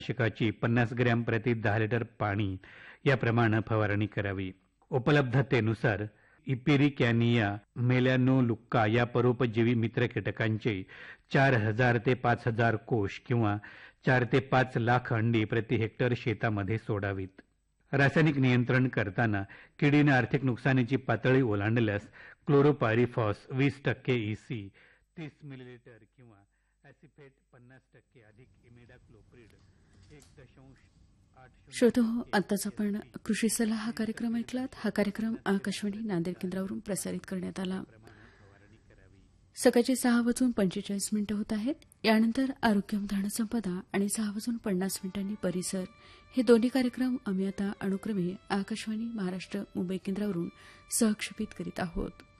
शिकाची 50 gram प्रति 10 litre पाणी याप्रमाणे फवारणी करावी. उपलब्धतेनुसार इपिरिकॅनिया मेलॅनोलुक्का या परोपजीवी मित्र कीटकांचे 4000 ते 5000 कोष किंवा 4 ते 5 लाख अंडी प्रति हेक्टर शेतामध्ये सोडावीत. रासायनिक नियंत्रण करताना किडीने आर्थिक नुकसानीची पातळी ओलांडल्यास क्लोरोपायरिफॉस 20% EC 30 मिलीलिटर किंवा ॲसिफेट 50% अधिक इमिडाक्लोप्रिड 1.8. श्रोतो, आताच आपण कृषी सल्ला हा कार्यक्रम ऐकलात. हा कार्यक्रम आकाशवाणी नांदेड केंद्रावरून प्रसारित करण्यात आला. सकाळचे 6:45 होत आहेत. यानंतर आरोग्यधान संपदा आणि 6:50 परिसर हे दोन्ही कार्यक्रम आम्ही आता अनुक्रमे आकाशवाणी महाराष्ट्र मुंबई केंद्रावरून सहक्षेपित करीत आहोत.